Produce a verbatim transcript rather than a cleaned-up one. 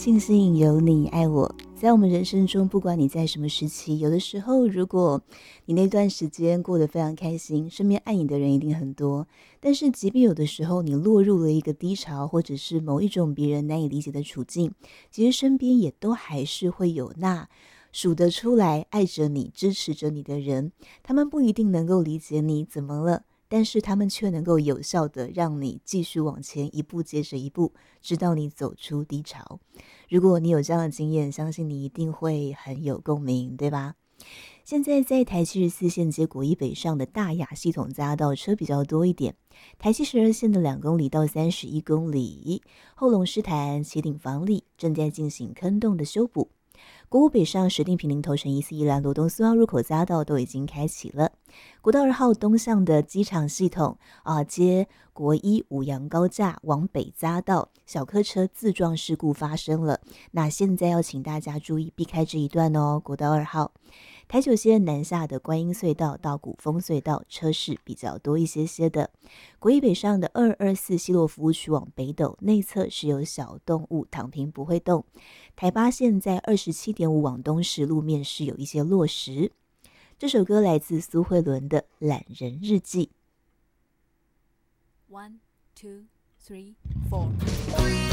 庆幸有你爱我。在我们人生中，不管你在什么时期，有的时候如果你那段时间过得非常开心，身边爱你的人一定很多，但是即便有的时候你落入了一个低潮，或者是某一种别人难以理解的处境，其实身边也都还是会有那数得出来爱着你支持着你的人。他们不一定能够理解你怎么了，但是他们却能够有效的让你继续往前，一步接着一步，直到你走出低潮。如果你有这样的经验，相信你一定会很有共鸣，对吧？现在在台七十四线接国一北上的大雅系统匝道车比较多一点，台七十二线的两公里到三十一公里，后龙狮潭、旗顶房里正在进行坑洞的修补。国五北上石碇坪林头城一四一兰罗东苏澳入口匝道都已经开启了。国道二号东向的机场系统啊，接国一五羊高架往北匝道，小客车自撞事故发生了。那现在要请大家注意避开这一段哦。国道二号台九线南下的观音隧道到古风隧道车势比较多一些些的。国一北上的二二四西洛服务区往北斗内侧是有小动物躺平不会动。台八线在二十七点五往东时路面是有一些落石。这首歌来自苏慧伦的《懒人日记》。 One, two, three, four.